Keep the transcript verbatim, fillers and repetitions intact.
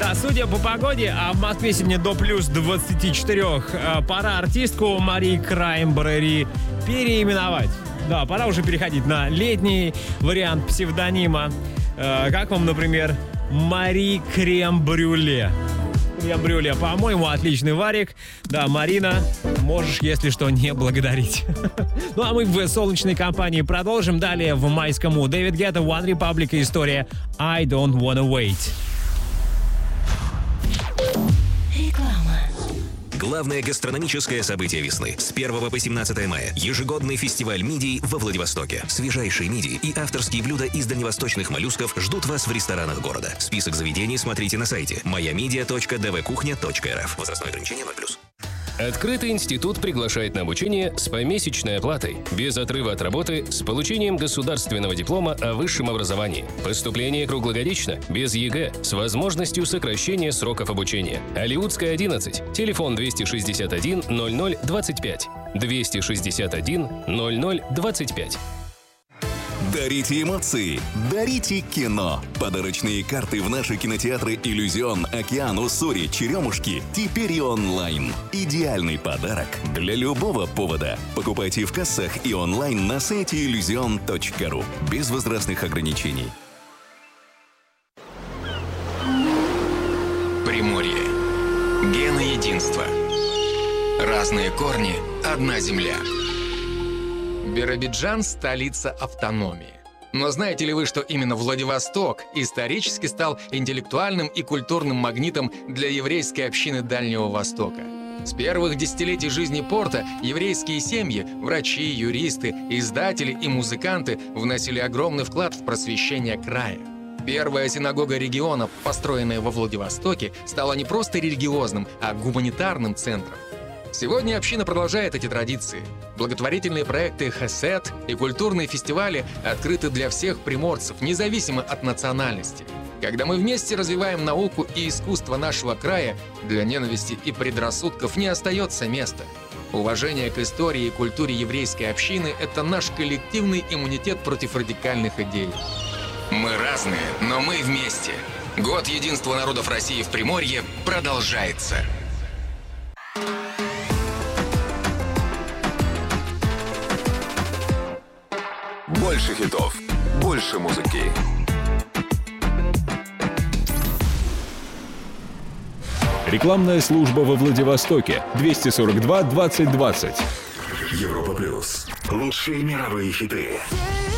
Да, судя по погоде, а в Москве сегодня до плюс двадцати четырёх, пора артистку Мари Краймбрери переименовать. Да, пора уже переходить на летний вариант псевдонима. Как вам, например, Мари Крем-брюле? Крем-брюле, по-моему, отличный варик. Да, Марина, можешь, если что, не благодарить. Ну, а мы в солнечной компании продолжим. Далее в майскому Дэвид Гетта, One Republic и история I Don't Wanna Wait. Главное гастрономическое событие весны. С первого по семнадцатое мая. Ежегодный фестиваль мидий во Владивостоке. Свежайшие мидии и авторские блюда из дальневосточных моллюсков ждут вас в ресторанах города. Список заведений смотрите на сайте моя мидия точка д в кухня точка р ф. Возрастное ограничение ноль плюс. Открытый институт приглашает на обучение с помесячной оплатой, без отрыва от работы, с получением государственного диплома о высшем образовании. Поступление круглогодично, без ЕГЭ, с возможностью сокращения сроков обучения. Алиутская, одиннадцать. Телефон двести шестьдесят один ноль ноль двадцать пять. двести шестьдесят один ноль ноль двадцать пять. Дарите эмоции, дарите кино. Подарочные карты в наши кинотеатры «Иллюзион», «Океан», «Уссури», «Черемушки» теперь и онлайн. Идеальный подарок для любого повода. Покупайте в кассах и онлайн на сайте иллюзион точка ру. Без возрастных ограничений. Приморье. Гены единства. Разные корни, одна земля. Биробиджан – столица автономии. Но знаете ли вы, что именно Владивосток исторически стал интеллектуальным и культурным магнитом для еврейской общины Дальнего Востока? С первых десятилетий жизни порта еврейские семьи, врачи, юристы, издатели и музыканты вносили огромный вклад в просвещение края. Первая синагога региона, построенная во Владивостоке, стала не просто религиозным, а гуманитарным центром. Сегодня община продолжает эти традиции. Благотворительные проекты «Хесед» и культурные фестивали открыты для всех приморцев, независимо от национальности. Когда мы вместе развиваем науку и искусство нашего края, для ненависти и предрассудков не остается места. Уважение к истории и культуре еврейской общины – это наш коллективный иммунитет против радикальных идей. Мы разные, но мы вместе. Год единства народов России в Приморье продолжается. Больше хитов, больше музыки. Рекламная служба во Владивостоке. двести сорок два двадцать двадцать. Европа плюс. Лучшие мировые хиты.